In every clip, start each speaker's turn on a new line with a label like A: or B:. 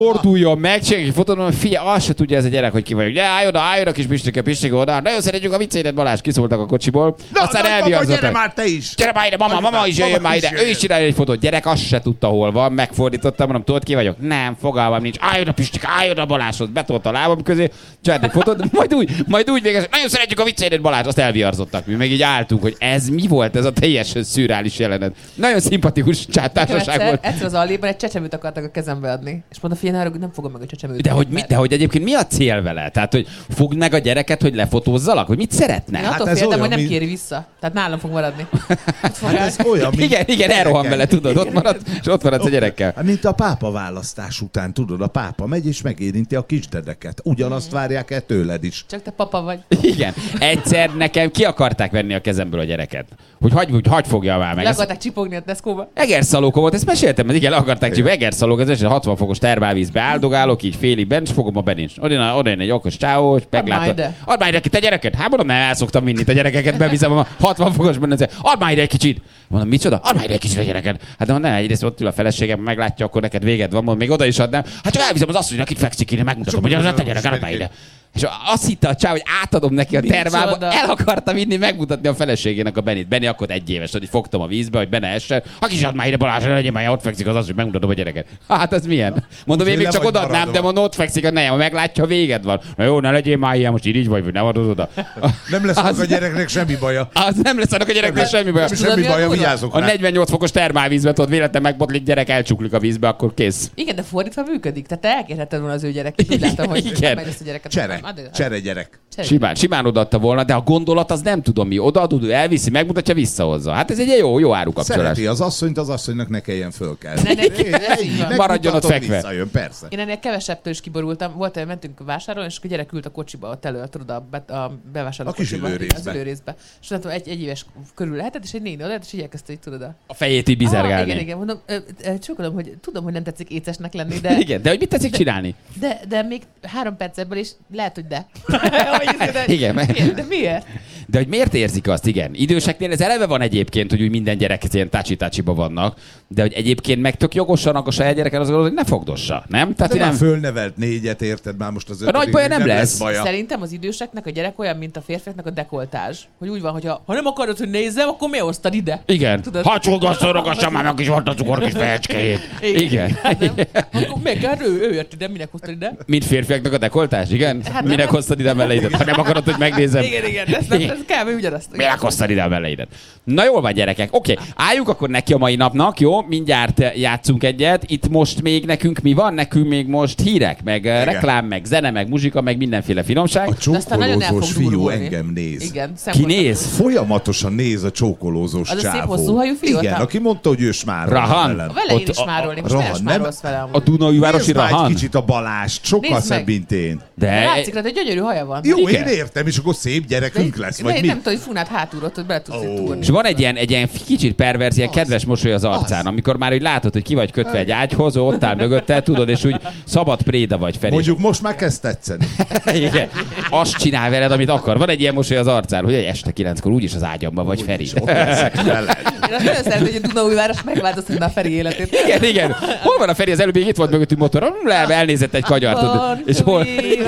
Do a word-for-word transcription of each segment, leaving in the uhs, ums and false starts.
A: Forduljon meg, csinálj egy fotót, hogy figyelj, azt se tudja ez a gyerek, hogy ki vagyok. De állj oda, állj oda, kis Pistike, Pistike oda. Nagyon szeretjük a viccédet, Balázs, kiszóltak a kocsiból.
B: Na,
A: aztán
B: elviarzottak. Gyere már te is.
A: Gyere már ide, mama, mama is jöjjön már ide. Ő is csinálja egy fotót. Gyerek azt se tudta, hol van. Megfordítottam, mondom, tudod ki vagyok? Nem, fogalmam nincs. Állj oda, Pistike, állj oda Balázshoz. Betolta a lábam közé, csinált egy fotót, majd úgy, majd úgy végez. Nagyon szeretjük a viccédet, Balázs, azt elviarzottak. Mi meg így álltunk, hogy ez mi volt, ez a teljesen szürreális jelenet. Nagyon szimpatikus csáttársaság volt.
C: Egyszer az Aldiban egy csecsemőt akartak a kezembe adni. És mondta, figyelj, nem fogom meg a csecsemőt.
A: De hogy, mi, de hogy egyébként mi a cél vele? Tehát, hogy fogd meg a gyereket, hogy lefotózzalak? Hogy mit szeretne?
C: Én attól
B: hát
C: féltem, hogy nem
B: mi...
C: kéri vissza. Tehát nálam fog maradni.
B: Hát ez olyan, mint
A: igen, igen, elrohan vele, tudod, ott marad, és ott maradsz a gyerekkel.
B: Mint a pápa választás után, tudod, a pápa megy és megérinti a kisdedeket. Ugyanazt várják el tőled is.
C: Csak te papa vagy.
A: Igen. Egyszer nekem ki akarták venni a kezemből a gyereket. Hogy hagy, hogy hagy fogja már meg.
C: Le akarták csipogni a Tesco-ba.
A: Egerszalóka volt, ezt meséltem, mert igen, le akarták csipogni. Egerszalóka, ez hatvan fokos termálvízbe áldogálok, így félig bent, és fogom a benincs. Oda, oda egy okos csávó, és meglátod. Add már ide ki te gyereket. Hát mondom, nem, el szoktam vinni a gyerekeket, beviszem a hatvan fokos benne. Add már ide egy kicsit. Mondom, micsoda? Add már ide egy kicsit a gyereket. Hát mondom, nem, egyrészt ott ül a feleségem, meglátja, akkor neked véged van, mondom, még oda is adnám. Hát csak elviszem az asszonynak, itt fekszik, én megmutatom, hogy az a te gyerek, add már ide. És azt hitte a csáv, hogy átadom neki a termába, el akarta vinni, megmutatni a feleségének a Benit. Benni akkor egy éves, hogy fogtam a vízbe, hogy benne essen. Ha kis add már ide, Balázs, legyen már, ott fekszik az az, hogy megmutatom a gyereket. Hát ez milyen? Mondom, én még csak odaadnám, de mondom, ott fekszik a nejem, meglátja, véged van. Na jó, ne legyél már ilyen, most így vagy, vagy nem adod oda.
B: Nem lesz az, a gyereknek semmi baja.
A: Az nem lesz annak a gyereknek semmi baja.
B: Semmi baja, vigyázok
A: rá. A negyvennyolc fokos termálvízbe, tudod, véletlen megbotlik, gyerek elcsuklik a vízbe, akkor kész.
C: Igen, de fordítva működik. Tehát te elkérheted volna az ő gyereket. Úgy látom, hogy
B: csere, csere gyerek.
A: Simán, simán odaadta volna, de a gondolat az nem tudom mi. Odaadod, ő elviszi, megmutatja, visszahozza. Hát ez egy jó, jó árukapcsolás.
B: Szereti az asszonyt, az asszonynak ne kelljen fölkelni.
A: Maradjon ott fekve.
B: Visszajön, persze.
C: Én ennél kevesebbtől is kiborultam. Volt, hogy mentünk vásárolni, és a gyerek ült a kocsiba, ott elő, tudod, a, be, a bevásárló kocsiba. Az ülőrészbe. És mondtam, egy, egy éves körül lehetett, és egy néni oda, és így elkezdte, hogy tudod.
A: A fejét így bizergálni.
C: Ah, igen, igen, mondom, csókolom, hogy tudom, hogy nem tetszik écesnek lenni, de...
A: Igen, de hogy mit tetszik csinálni?
C: De, de még három perc ebből is lehet, hogy de.
A: Igen,
C: igen, de miért?
A: De hogy miért érzik azt, igen. Időseknél ez eleve van egyébként, hogy úgy minden gyerek ilyen tácsi-tácsiba vannak, de hogy egyébként meg tök jogosan a saját gyereken az hogy ne fogdossa, nem?
B: Tehát
A: nem
B: fölnevelt négyet, érted már most az
A: ötödik. A nagy baja nem, nem lesz. lesz
B: baja.
C: Szerintem az időseknek a gyerek olyan, mint a férfiaknak a dekoltázs. Hogy úgy van, hogy ha, ha nem akarod, hogy nézzem, akkor miért osztad ide?
A: Igen. Ha csogasszor, ragassam már meg is volt a cukor kis fejecskéjét. Igen.
C: Akkor meg hát ő, ő ért ide, minek hoztad ide?
A: Mint férfiaknak a dekoltázs, igen? Hát minek hoztad ide melleidet? Ha nem akarod, hogy megnézem.
C: Igen, igen, ez, ez, ez kb. Ugyanazt.
A: Minek hoztad ide a melleidet? Na jól van, gyerekek. Oké, okay. Álljunk akkor neki a mai napnak, jó? Mindjárt játszunk egyet. Itt most még nekünk mi van? Nekünk még most hírek, meg igen. Reklám, meg zene, meg muzsika, meg mindenféle finomság.
B: A csókolózós fiú durulni. Engem néz.
C: Igen,
A: ki néz?
B: Folyamatosan néz a csókolózós csávó.
C: Az a szép hosszú hajú fiú?
B: Igen, aki mondta, hogy ő smárol.
A: Rahan.
C: A vele én is smárolni. Most miért smárolsz vele amúgy?
A: A Dunaújvárosi Rahan?
B: Nézd kicsit a Balázs, sokkal szebb, mint én.
A: De
C: látszik, hogy gyönyörű haja van.
B: Jó, én értem, és akkor szép gyerekünk lesz,
C: de
B: vagy
C: én
B: mi?
C: nem tudom, hogy Funát hátulról, hogy bele tudsz oh. túrni.
A: És van egy ilyen, egy ilyen kicsit perverz, ilyen kedves mosoly az arcán, amikor már úgy látod, hogy ki vagy kötve egy ágyhoz, ott áll mögötte, tudod, és úgy szabad préda vagy Feri.
B: Mondjuk most már kezd tetszeni.
A: Igen. Azt csinál veled, amit akar. Van egy ilyen mosoly az arcán, hogy este kilenckor úgyis az ágyamban vagy Feri.
C: Én azt nagyon szeretem, hogy a Dunaújváros megváltoztatna a Feri életét.
A: Igen, igen. Hol van a Feri? Az előbb még itt volt mögöttünk motor. Elnézett egy kagyart. És, hol...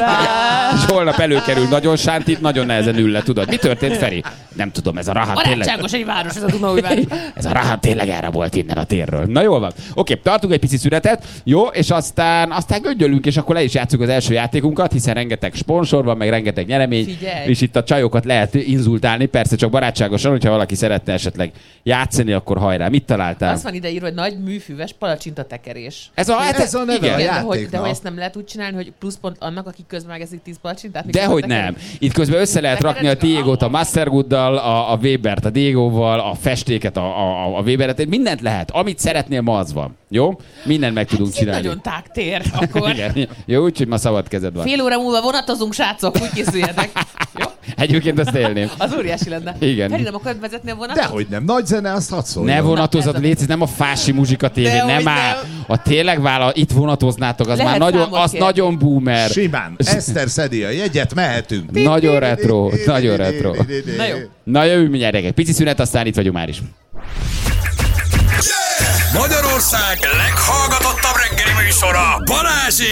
A: és holnap előkerül nagyon sántit, nagyon nehezen ül le, tudod. Mi történt, Feri? Nem tudom, ez a Rahan tényleg...
C: Barátságos egy város, ez a Dunaújváros.
A: Ez a Rahan tényleg erre volt innen a térről. Na jól van. Oké, tartunk egy pici szünetet, jó, és aztán, aztán göngyölünk, és akkor le is játszunk az első játékunkat, hiszen rengeteg sponsor van, meg rengeteg nyeremény,
C: figyelj.
A: És itt a csajokat lehet inzultálni, persze csak barátságosan, hogyha valaki szeretne esetleg játszani, akkor hajrá. Mit találtál?
C: Azt van ide írva, hogy nagy műfüves palacsintatekerés.
A: Ez a,
B: ez, ez a neve
A: igen.
B: a
C: de, hogy, de
B: játéknak.
C: hogy ezt nem lehet úgy csinálni, hogy pluszpont annak, aki közben megeszik tíz palacsintát?
A: Dehogy nem. Itt közben össze lehet rakni a Diegót a Mastergooddal, a, a Webert a Diegóval, a festéket a, a, a Weberet, mindent lehet. Amit szeretnél, ma az van. Jó? Mindent meg tudunk
C: hát
A: csinálni.
C: Nagyon tág tér, akkor.
A: Igen. Jó, úgyhogy ma szabad kezed van.
C: Fél óra múlva vonatozunk, srácok, úgy készüljetek. Jó?
A: Egyébként ezt élném.
C: Az óriási lenne.
A: Igen.
C: Feri, nem akarod vezetni a vonatot?
B: Dehogy nem. Nagy zene, azt hadd szóljon.
A: Ne vonatozod, légy, nem a Fási Muzsika tévé,
C: De
A: nem áll. A tényleg vállal, itt vonatoznátok, az
C: lehet
A: már nagyon, az
C: kérni.
A: nagyon boomer.
B: Simán. Eszter szedi a jegyet, mehetünk.
A: Nagyon retro, nagyon retro.
C: Na jó.
A: Na jövő mindjárt, egy pici szünet, aztán itt vagyunk már is.
D: Magyarország leghallgatottabb reggeli műsora, Balázsék!